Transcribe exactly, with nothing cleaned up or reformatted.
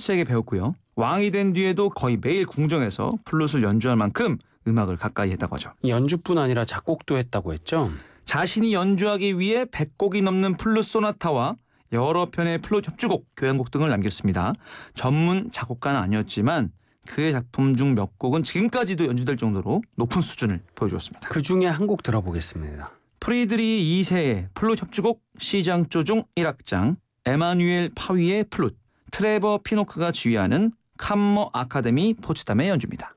스트라우스에게 배웠고요. 왕이 된 뒤에도 거의 매일 궁정에서 플룻을 연주할 만큼 음악을 가까이 했다고 하죠. 연주뿐 아니라 작곡도 했다고 했죠? 자신이 연주하기 위해 백 곡이 넘는 플룻 소나타와 여러 편의 플룻 협주곡, 교향곡 등을 남겼습니다. 전문 작곡가는 아니었지만 그의 작품 중 몇 곡은 지금까지도 연주될 정도로 높은 수준을 보여주었습니다. 그 중에 한 곡 들어보겠습니다. 프리드리 이 세의 플룻 협주곡 C장조 중 일 악장, 에마뉴엘 파위의 플룻, 트레버 피노크가 지휘하는 캄머 아카데미 포츠담의 연주입니다.